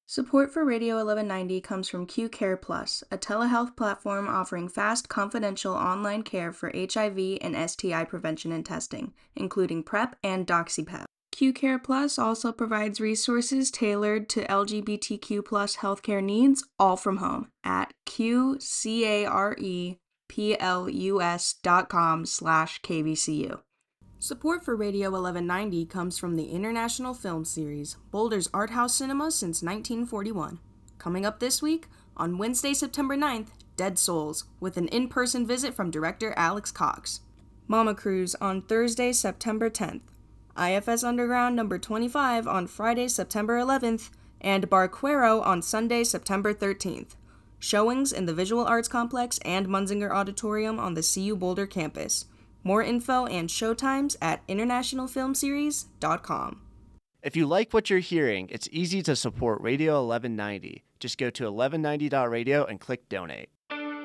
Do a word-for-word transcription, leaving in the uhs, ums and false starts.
Support for Radio eleven ninety comes from Q Care Plus, a telehealth platform offering fast, confidential online care for H I V and S T I prevention and testing, including PrEP and DoxyPep. Q Care Plus also provides resources tailored to L G B T Q plus healthcare needs, all from home, at qcareplus dot com slash kvcu. Support for Radio eleven ninety comes from the International Film Series, Boulder's art house cinema since nineteen forty-one. Coming up this week, on Wednesday, September ninth, Dead Souls, with an in-person visit from director Alex Cox. Mama Cruise on Thursday, September tenth. I F S Underground number twenty-five on Friday, September eleventh, and Barquero on Sunday, September thirteenth. Showings in the Visual Arts Complex and Munzinger Auditorium on the C U Boulder campus. More info and showtimes at international film series dot com. If you like what you're hearing, it's easy to support Radio eleven ninety. Just go to eleven ninety dot radio and click donate.